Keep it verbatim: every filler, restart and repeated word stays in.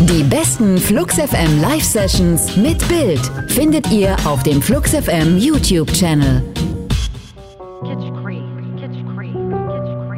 Die besten Flux F M Live Sessions mit Bild findet ihr auf dem Flux F M YouTube Channel.